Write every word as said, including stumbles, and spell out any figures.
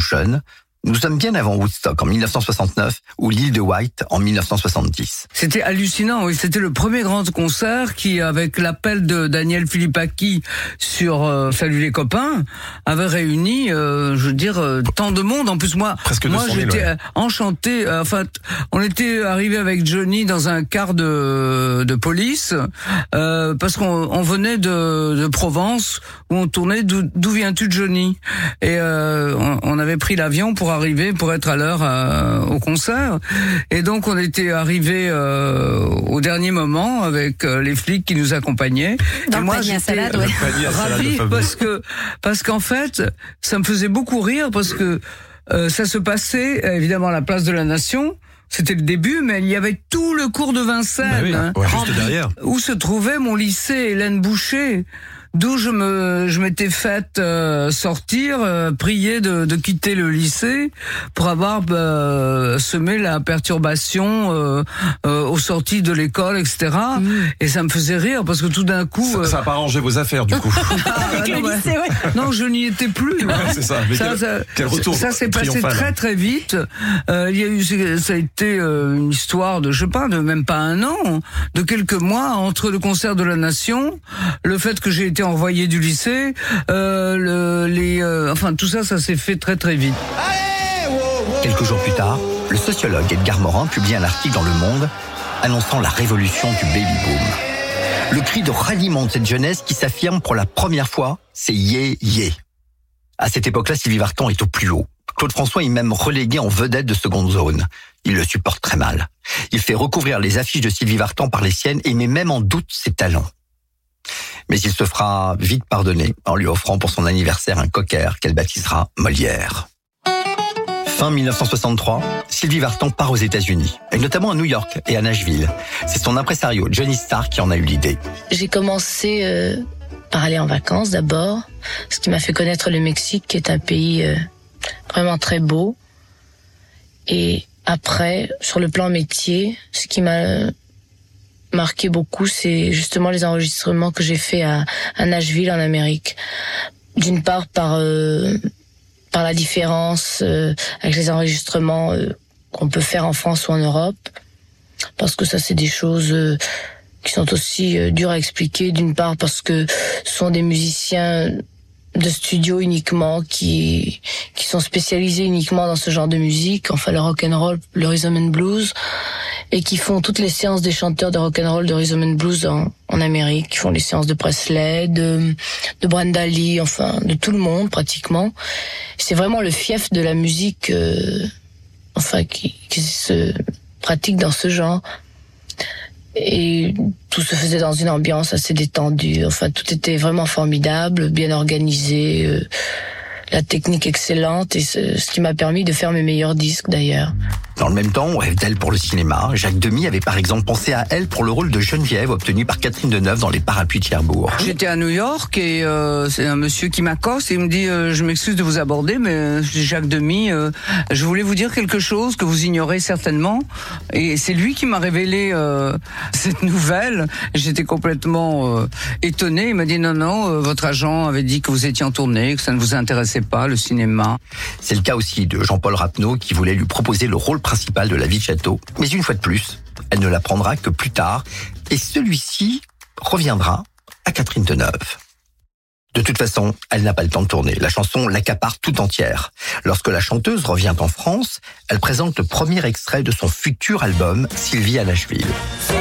Ocean. Nous sommes bien avant Woodstock en mille neuf cent soixante-neuf ou l'île de White en mille neuf cent soixante-dix. C'était hallucinant, oui. C'était le premier grand concert qui, avec l'appel de Daniel Philippaki sur euh, Salut les copains, avait réuni, euh, je veux dire, euh, tant de monde. En plus, moi, Presque moi deux cent mille, j'étais ouais. enchanté. Euh, enfin, on était arrivé avec Johnny dans un car de, de police euh, parce qu'on on venait de, de Provence où on tournait D'où, d'où viens-tu Johnny, et euh, on, on avait pris l'avion pour arriver, pour être à l'heure euh, au concert. Et donc on était arrivé euh, au dernier moment avec euh, les flics qui nous accompagnaient. Dans et le moi panier à j'étais salade, ouais. Panier à salade, ravi le fameux. parce que parce qu'en fait ça me faisait beaucoup rire parce que euh, ça se passait évidemment à la place de la Nation. C'était le début, mais il y avait tout le cours de Vincennes, Bah oui, hein, ouais, juste rempli, derrière. où se trouvait mon lycée Hélène Boucher, d'où je me je m'étais faite euh, sortir, euh, prier de, de quitter le lycée pour avoir euh, semé la perturbation euh, euh, aux sorties de l'école, et cetera. Mmh. Et ça me faisait rire parce que tout d'un coup, Ça, euh... ça a pas arrangé vos affaires, du coup. Avec non, le bah, lycée, ouais. non, je n'y étais plus. Ouais, c'est ça. Mais ça, quel, ça, quel retour ça s'est passé triomphal. très très vite. Euh, il y a eu, ça a été euh, une histoire de, je sais pas, de même pas un an, de quelques mois entre le concert de la Nation, le fait que j'ai été envoyé du lycée. Euh, le, les, euh, enfin tout ça, ça s'est fait très très vite. Quelques jours plus tard, le sociologue Edgar Morin publie un article dans Le Monde annonçant la révolution du baby-boom. Le cri de ralliement de cette jeunesse qui s'affirme pour la première fois, c'est « yé, yé ». À cette époque-là, Sylvie Vartan est au plus haut. Claude François est même relégué en vedette de seconde zone. Il le supporte très mal. Il fait recouvrir les affiches de Sylvie Vartan par les siennes et met même en doute ses talents. Mais il se fera vite pardonner en lui offrant pour son anniversaire un cocker qu'elle baptisera Molière. Fin mille neuf cent soixante-trois, Sylvie Vartan part aux États-Unis, et notamment à New York et à Nashville. C'est son impresario Johnny Starr qui en a eu l'idée. J'ai commencé euh, par aller en vacances d'abord, ce qui m'a fait connaître le Mexique, qui est un pays euh, vraiment très beau. Et après, sur le plan métier, ce qui m'a marqué beaucoup, c'est justement les enregistrements que j'ai fait à, à Nashville en Amérique. D'une part par euh, par la différence euh, avec les enregistrements euh, qu'on peut faire en France ou en Europe, parce que ça c'est des choses euh, qui sont aussi euh, dures à expliquer. D'une part parce que ce sont des musiciens de studio uniquement qui qui sont spécialisés uniquement dans ce genre de musique, enfin le rock and roll, le rhythm and blues, et qui font toutes les séances des chanteurs de rock and roll, de rhythm and blues en, en Amérique, qui font les séances de Presley, de de Brenda Lee, enfin de tout le monde pratiquement. C'est vraiment le fief de la musique, euh, enfin qui, qui se pratique dans ce genre. Et tout se faisait dans une ambiance assez détendue. Enfin, tout était vraiment formidable, bien organisé, euh, la technique excellente, et ce, ce qui m'a permis de faire mes meilleurs disques d'ailleurs. Dans le même temps, on rêve d'elle pour le cinéma. Jacques Demy avait par exemple pensé à elle pour le rôle de Geneviève obtenu par Catherine Deneuve dans Les Parapluies de Cherbourg. J'étais à New York et euh, c'est un monsieur qui m'accoste et il me dit euh, je m'excuse de vous aborder, mais euh, Jacques Demy, euh, je voulais vous dire quelque chose que vous ignorez certainement. Et c'est lui qui m'a révélé euh, cette nouvelle. J'étais complètement euh, étonné. Il m'a dit non non, euh, votre agent avait dit que vous étiez en tournée, que ça ne vous intéressait pas le cinéma. C'est le cas aussi de Jean-Paul Rapneau qui voulait lui proposer le rôle principal de La Vie de Château. Mais une fois de plus, elle ne l'apprendra que plus tard et celui-ci reviendra à Catherine Deneuve. De toute façon, elle n'a pas le temps de tourner. La chanson l'accapare tout entière. Lorsque la chanteuse revient en France, elle présente le premier extrait de son futur album, Sylvie à Nashville.